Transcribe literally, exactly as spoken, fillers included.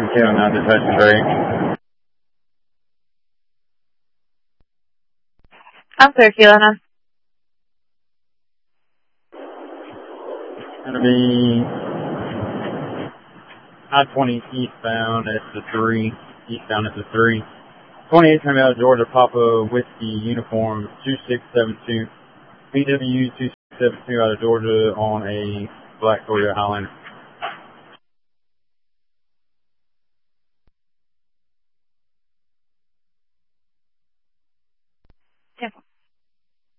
American Kilo nine to touch and break. I'm clear, Kilo nine. It's going to be I twenty eastbound at the three. Eastbound at the three. twenty-eight coming out of Georgia, Papa Whiskey Uniform two six seven two. P W two six seven two out of Georgia on a black Toyota Highlander.